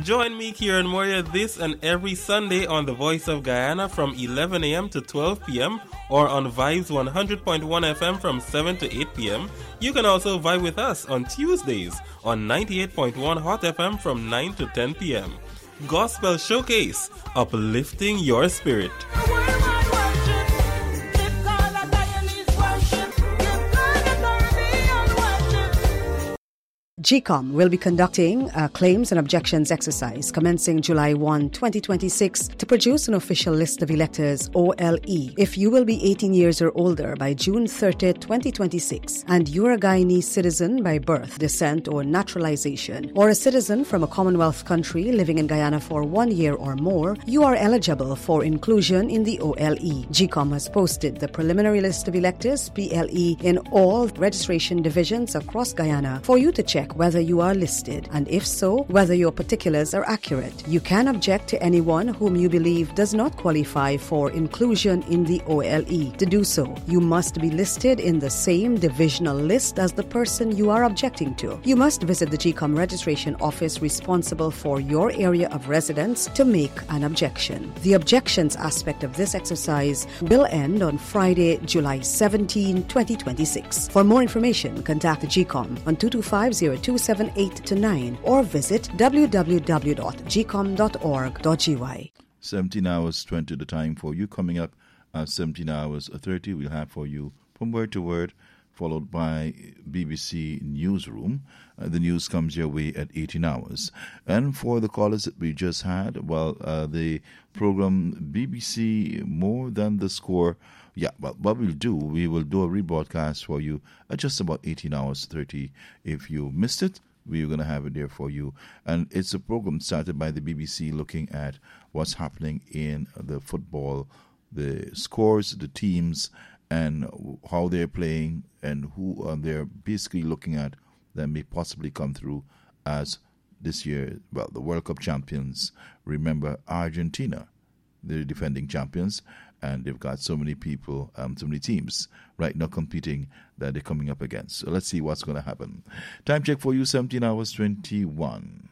Join me, Kieran Moria, this and every Sunday on The Voice of Guyana from 11 a.m. to 12 p.m. or on Vibes 100.1 FM from 7 to 8 p.m. You can also vibe with us on Tuesdays on 98.1 Hot FM from 9 to 10 p.m. Gospel Showcase, uplifting your spirit. GCOM will be conducting a claims and objections exercise commencing July 1, 2026 to produce an official list of electors, OLE. If you will be 18 years or older by June 30, 2026, and you're a Guyanese citizen by birth, descent, or naturalization, or a citizen from a Commonwealth country living in Guyana for 1 year or more, you are eligible for inclusion in the OLE. GCOM has posted the preliminary list of electors, PLE, in all registration divisions across Guyana for you to check whether you are listed, and if so, whether your particulars are accurate. You can object to anyone whom you believe does not qualify for inclusion in the OLE. To do so, you must be listed in the same divisional list as the person you are objecting to. You must visit the GCOM registration office responsible for your area of residence to make an objection. The objections aspect of this exercise will end on Friday, July 17, 2026. For more information, contact the GCOM on 225-0278-9 or visit www.gcom.org.gy. 17 hours 20 the time for you. Coming up at 17 hours 30, we'll have for you From Word to Word, followed by BBC Newsroom. The news comes your way at 18 hours. And for the callers that we just had, well, the program BBC More Than the Score. Yeah, well, what we will do a rebroadcast for you at just about 18 hours 30. If you missed it, we're going to have it there for you. And it's a program started by the BBC looking at what's happening in the football, the scores, the teams, and how they're playing, and who they're basically looking at that may possibly come through as this year, well, the World Cup champions. Remember, Argentina, they're defending champions, and they've got so many people, so many teams right now competing that they're coming up against. So let's see what's going to happen. Time check for you, 17 hours 21.